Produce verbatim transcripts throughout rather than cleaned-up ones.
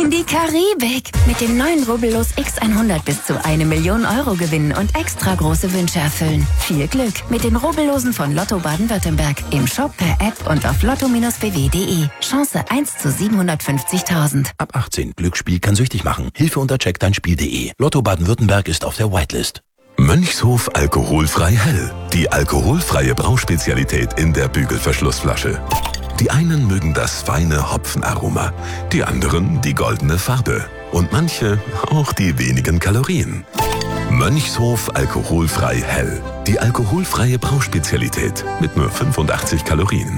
in die Karibik. Mit dem neuen Rubbellos X hundert bis zu eine Million Euro gewinnen und extra große Wünsche erfüllen. Viel Glück mit den Rubbellosen von Lotto Baden-Württemberg. Im Shop, per App und auf lotto b w punkt de. Chance eins zu siebenhundertfünfzigtausend. Ab achtzehn. Glücksspiel kann süchtig machen. Hilfe unter check dein spiel punkt de. Lotto Baden-Württemberg ist auf der Whitelist. Mönchshof alkoholfrei hell. Die alkoholfreie Brauspezialität in der Bügelverschlussflasche. Die einen mögen das feine Hopfenaroma, die anderen die goldene Farbe und manche auch die wenigen Kalorien. Mönchshof alkoholfrei hell. Die alkoholfreie Brauspezialität mit nur fünfundachtzig Kalorien.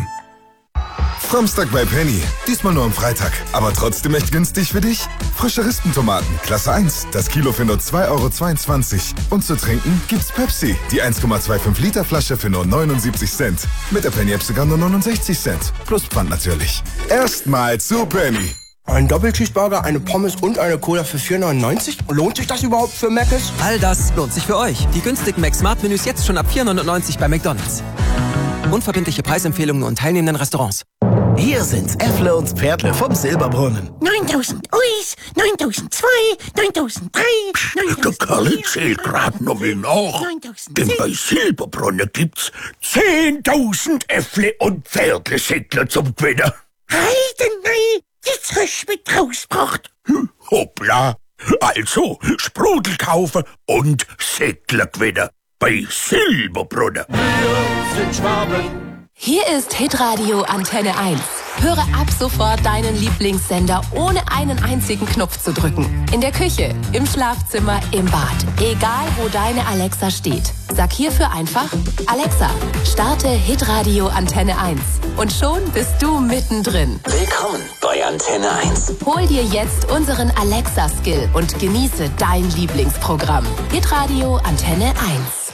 Samstag bei Penny. Diesmal nur am Freitag. Aber trotzdem echt günstig für dich. Frische Rispentomaten, Klasse eins. Das Kilo für nur zwei Euro zweiundzwanzig. Und zu trinken gibt's Pepsi. Die eins Komma fünfundzwanzig Liter Flasche für nur neunundsiebzig Cent. Mit der Penny-App sogar nur neunundsechzig Cent. Plus Pfand natürlich. Erstmal zu Penny. Ein Doppelcheeseburger, eine Pommes und eine Cola für vier neunundneunzig? Lohnt sich das überhaupt für Mc's? All das lohnt sich für euch. Die günstigen Mac-Smart-Menüs jetzt schon ab vier neunundneunzig bei McDonald's. Unverbindliche Preisempfehlungen und teilnehmenden Restaurants. Hier sind Äffle und Pferdle vom Silberbrunnen. neuntausend Uis, neuntausendzwei, neuntausenddrei, Der Kerl zählt grad noch mal nach. Denn bei Silberbrunnen gibt's zehntausend Äffle und Pferdle-Säckler zum Gewinnen. Heidenei, jetzt hast du mit rausgebracht. Hm, hoppla. Also, Sprudel kaufen und Säckler gewinnen. Bei Silberbrunnen. Wir sind Schwaben. Hier ist Hitradio Antenne eins. Höre ab sofort deinen Lieblingssender, ohne einen einzigen Knopf zu drücken. In der Küche, im Schlafzimmer, im Bad. Egal, wo deine Alexa steht. Sag hierfür einfach: Alexa, starte Hitradio Antenne eins. Und schon bist du mittendrin. Willkommen bei Antenne eins. Hol dir jetzt unseren Alexa-Skill und genieße dein Lieblingsprogramm. Hitradio Antenne eins.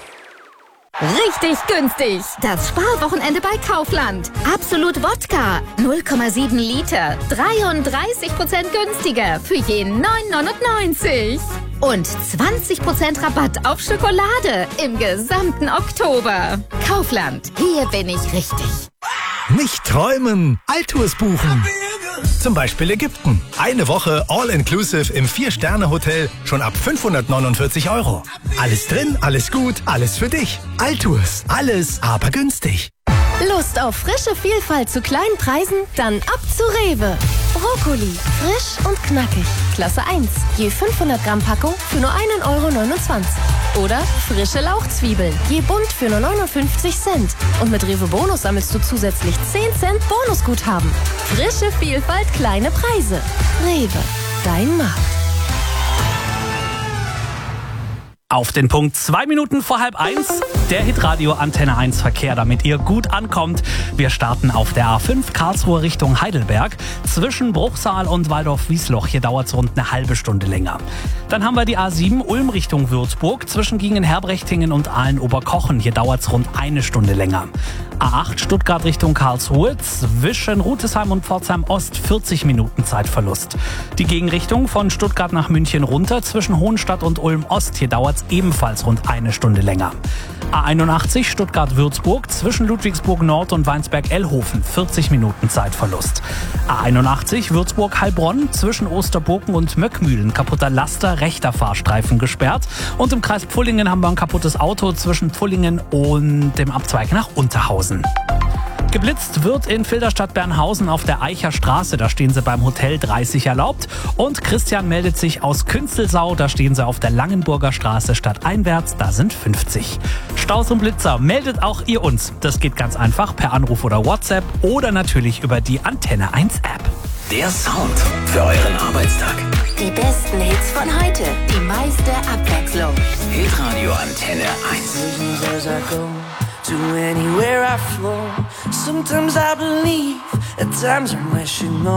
Richtig günstig. Das Sparwochenende bei Kaufland. Absolut Wodka. null Komma sieben Liter. dreiunddreißig Prozent günstiger für je neun neunundneunzig. Und zwanzig Prozent Rabatt auf Schokolade im gesamten Oktober. Kaufland. Hier bin ich richtig. Nicht träumen, Alltours buchen. Zum Beispiel Ägypten. Eine Woche All-Inclusive im Vier-Sterne-Hotel schon ab fünfhundertneunundvierzig Euro. Alles drin, alles gut, alles für dich. Alltours. Alles, aber günstig. Lust auf frische Vielfalt zu kleinen Preisen? Dann ab zu Rewe. Brokkoli, frisch und knackig. Klasse eins. Je fünfhundert Gramm Packung für nur ein Euro neunundzwanzig. Oder frische Lauchzwiebeln. Je bunt für nur neunundfünfzig Cent. Und mit Rewe Bonus sammelst du zusätzlich zehn Cent Bonusguthaben. Frische Vielfalt, kleine Preise. Rewe. Dein Markt. Auf den Punkt, zwei Minuten vor halb eins, der Hitradio Antenne eins Verkehr, damit ihr gut ankommt. Wir starten auf der A fünf Karlsruhe Richtung Heidelberg. Zwischen Bruchsal und Waldorf-Wiesloch, hier dauert es rund eine halbe Stunde länger. Dann haben wir die A sieben Ulm Richtung Würzburg. Zwischen Gingen-Herbrechtingen und Aalen-Oberkochen, hier dauert es rund eine Stunde länger. A acht Stuttgart Richtung Karlsruhe. Zwischen Rutesheim und Pforzheim Ost vierzig Minuten Zeitverlust. Die Gegenrichtung von Stuttgart nach München runter. Zwischen Hohenstadt und Ulm Ost, hier dauert es ebenfalls rund eine Stunde länger. A einundachtzig Stuttgart-Würzburg zwischen Ludwigsburg Nord und Weinsberg-Ellhofen vierzig Minuten Zeitverlust. A einundachtzig Würzburg-Heilbronn zwischen Osterburken und Möckmühlen kaputter Laster, rechter Fahrstreifen gesperrt. Und im Kreis Pfullingen haben wir ein kaputtes Auto zwischen Pfullingen und dem Abzweig nach Unterhausen. Geblitzt wird in Filderstadt-Bernhausen auf der Eicher Straße. Da stehen sie beim Hotel dreißig erlaubt. Und Christian meldet sich aus Künzelsau. Da stehen sie auf der Langenburger Straße stadteinwärts. Da sind fünfzig. Staus und Blitzer, meldet auch ihr uns. Das geht ganz einfach per Anruf oder WhatsApp oder natürlich über die Antenne eins App. Der Sound für euren Arbeitstag. Die besten Hits von heute. Die meiste Abwechslung. Hitradio Antenne eins. To anywhere I flow. Sometimes I believe, at times I'm wishing more.